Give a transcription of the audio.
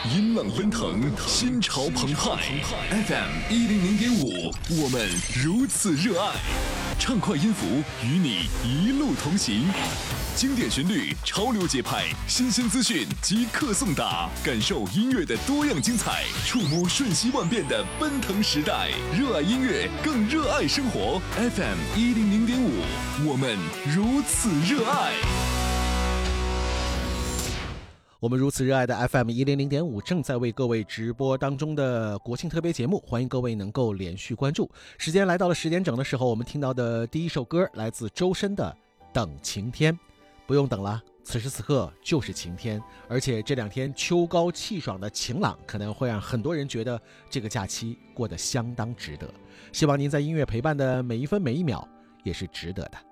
音浪奔腾，心潮澎湃。FM100.5，我们如此热爱。畅快音符与你一路同行，经典旋律，潮流节拍，新鲜资讯即刻送达，感受音乐的多样精彩，触摸瞬息万变的奔腾时代。热爱音乐，更热爱生活。FM100.5，我们如此热爱。 我们如此热爱的 FM100.5 正在为各位直播当中的国庆特别节目，欢迎各位能够连续关注。时间来到了10点整的时候，我们听到的第一首歌来自周深的《等晴天》。不用等了，此时此刻就是晴天，而且这2天秋高气爽的晴朗，可能会让很多人觉得这个假期过得相当值得。希望您在音乐陪伴的每一分每一秒也是值得的。